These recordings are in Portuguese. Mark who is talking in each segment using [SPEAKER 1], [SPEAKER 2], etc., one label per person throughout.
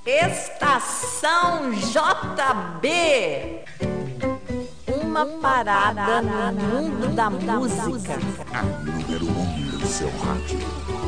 [SPEAKER 1] Estação JB. Uma parada no mundo da música.
[SPEAKER 2] A número 1 do seu rádio.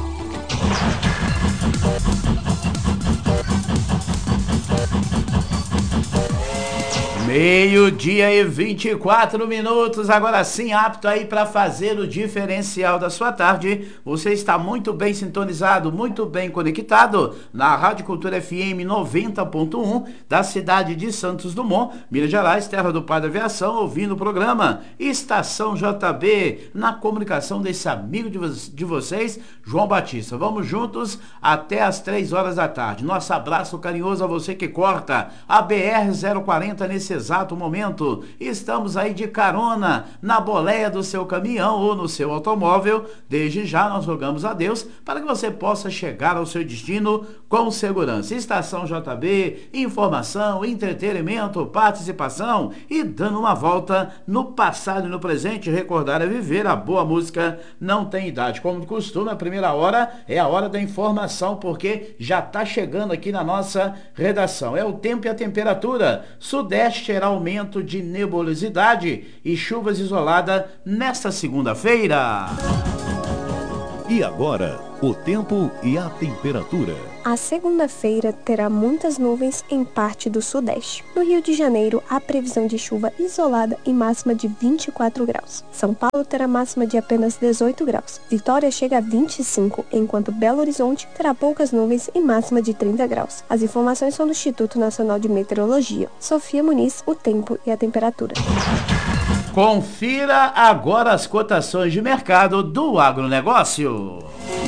[SPEAKER 3] Meio-dia e 24 minutos, agora sim apto aí para fazer o diferencial da sua tarde. Você está muito bem sintonizado, muito bem conectado na Rádio Cultura FM 90.1 da cidade de Santos Dumont, Minas Gerais, terra do pai da aviação, ouvindo o programa Estação JB, na comunicação desse amigo de vocês, João Batista. Vamos juntos até as 3 horas da tarde. Nosso abraço carinhoso a você que corta a BR-040 nesse exato momento. Estamos aí de carona na boleia do seu caminhão ou no seu automóvel. Desde já nós rogamos a Deus para que você possa chegar ao seu destino com segurança. Estação JB, informação, entretenimento, participação e dando uma volta no passado e no presente. Recordar é viver, a boa música não tem idade. Como de costume, a primeira hora é a hora da informação, porque já está chegando aqui na nossa redação. É o tempo e a temperatura. Sudeste terá aumento de nebulosidade e chuvas isoladas nesta segunda-feira.
[SPEAKER 4] E agora, o tempo e a temperatura.
[SPEAKER 5] A segunda-feira terá muitas nuvens em parte do sudeste. No Rio de Janeiro, há previsão de chuva isolada e máxima de 24 graus. São Paulo terá máxima de apenas 18 graus. Vitória chega a 25, enquanto Belo Horizonte terá poucas nuvens e máxima de 30 graus. As informações são do Instituto Nacional de Meteorologia. Sofia Muniz, o tempo e a temperatura.
[SPEAKER 3] Confira agora as cotações de mercado do agronegócio.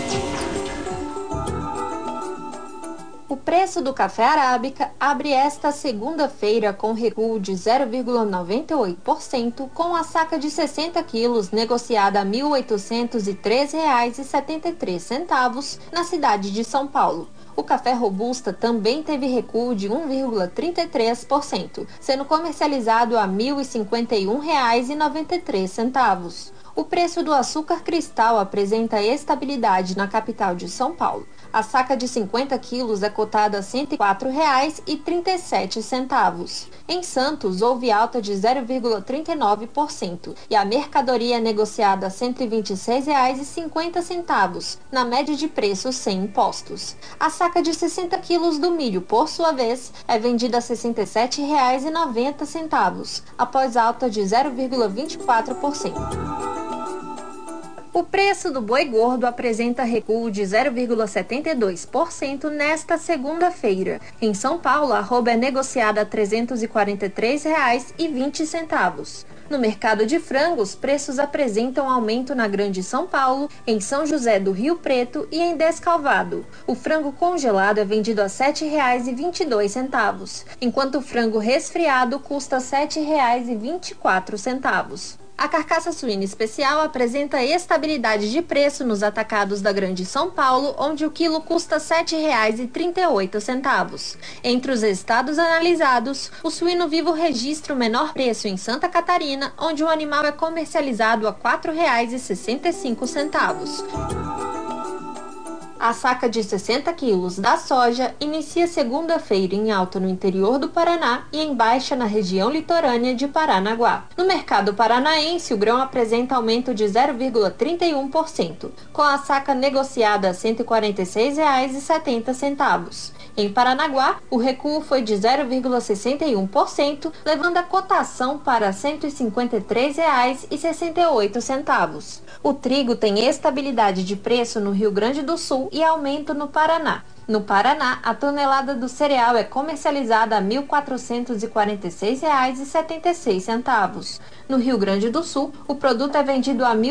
[SPEAKER 6] O preço do café arábica abre esta segunda-feira com recuo de 0,98%, com a saca de 60 quilos negociada a R$ 1.803,73 na cidade de São Paulo. O café robusta também teve recuo de 1,33%, sendo comercializado a R$ 1.051,93. O preço do açúcar cristal apresenta estabilidade na capital de São Paulo. A saca de 50 quilos é cotada a R$ 104,37. Em Santos, houve alta de 0,39% e a mercadoria é negociada a R$ 126,50, na média de preço sem impostos. A saca de 60 quilos do milho, por sua vez, é vendida a R$ 67,90, após alta de 0,24%. O preço do boi gordo apresenta recuo de 0,72% nesta segunda-feira. Em São Paulo, a arroba é negociada a R$ 343,20. No mercado de frangos, preços apresentam aumento na Grande São Paulo, em São José do Rio Preto e em Descalvado. O frango congelado é vendido a R$ 7,22, enquanto o frango resfriado custa R$ 7,24. A carcaça suína especial apresenta estabilidade de preço nos atacados da Grande São Paulo, onde o quilo custa R$ 7,38. Entre os estados analisados, o suíno vivo registra o menor preço em Santa Catarina, onde o animal é comercializado a R$ 4,65. A saca de 60 quilos da soja inicia segunda-feira em alta no interior do Paraná e em baixa na região litorânea de Paranaguá. No mercado paranaense, o grão apresenta aumento de 0,31%, com a saca negociada a R$ 146,70. Em Paranaguá, o recuo foi de 0,61%, levando a cotação para R$ 153,68. O trigo tem estabilidade de preço no Rio Grande do Sul e aumento no Paraná. No Paraná, a tonelada do cereal é comercializada a R$ 1.446,76. No Rio Grande do Sul, o produto é vendido a R$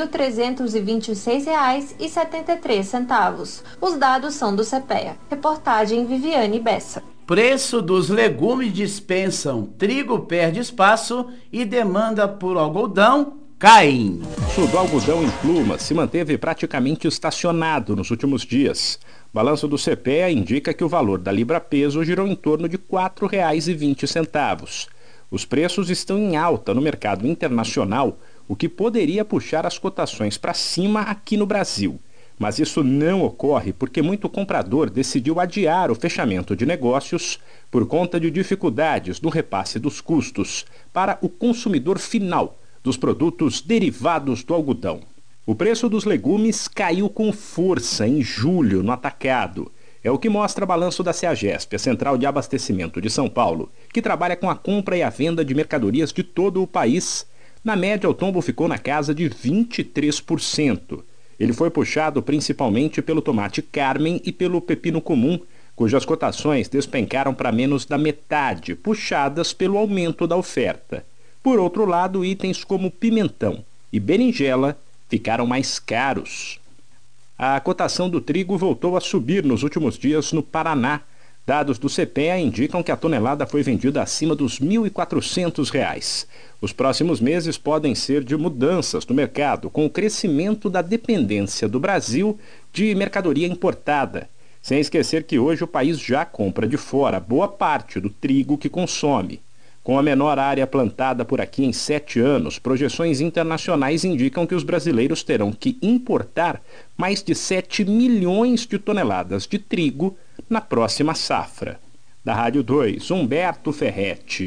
[SPEAKER 6] 1.326,73. Os dados são do CPEA. Reportagem Viviane Bessa.
[SPEAKER 3] Preço dos legumes dispensam, trigo perde espaço e demanda por algodão caem.
[SPEAKER 7] O preço do algodão em pluma se manteve praticamente estacionado nos últimos dias. O balanço do CPEA indica que o valor da libra-peso girou em torno de R$ 4,20. Os preços estão em alta no mercado internacional, o que poderia puxar as cotações para cima aqui no Brasil. Mas isso não ocorre porque muito comprador decidiu adiar o fechamento de negócios por conta de dificuldades no repasse dos custos para o consumidor final dos produtos derivados do algodão. O preço dos legumes caiu com força em julho no atacado. É o que mostra o balanço da CEAGESP, a Central de Abastecimento de São Paulo, que trabalha com a compra e a venda de mercadorias de todo o país. Na média, o tombo ficou na casa de 23%. Ele foi puxado principalmente pelo tomate Carmen e pelo pepino comum, cujas cotações despencaram para menos da metade, puxadas pelo aumento da oferta. Por outro lado, itens como pimentão e berinjela ficaram mais caros. A cotação do trigo voltou a subir nos últimos dias no Paraná. Dados do CPEA indicam que a tonelada foi vendida acima dos R$ 1.400. Os próximos meses podem ser de mudanças no mercado, com o crescimento da dependência do Brasil de mercadoria importada. Sem esquecer que hoje o país já compra de fora boa parte do trigo que consome. Com a menor área plantada por aqui em 7 anos, projeções internacionais indicam que os brasileiros terão que importar mais de 7 milhões de toneladas de trigo na próxima safra. Da Rádio 2, Humberto Ferretti.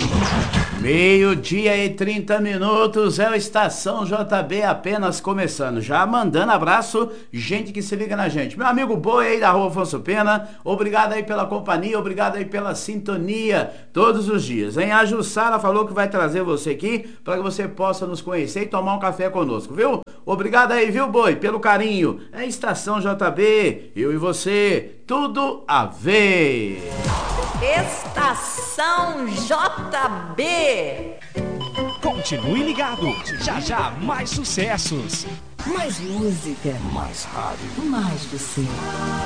[SPEAKER 3] 12:30, é o Estação JB apenas começando. Já mandando abraço, gente que se liga na gente. Meu amigo Boi aí da Rua Afonso Pena, obrigado aí pela companhia, obrigado aí pela sintonia todos os dias, hein? A Jussara falou que vai trazer você aqui para que você possa nos conhecer e tomar um café conosco, viu? Obrigado aí, viu, Boi, pelo carinho. É Estação JB, eu e você, tudo a ver.
[SPEAKER 1] Estação JB.
[SPEAKER 8] Continue ligado. Já já mais sucessos.
[SPEAKER 1] Mais música.
[SPEAKER 2] Mais rádio.
[SPEAKER 1] Mais você.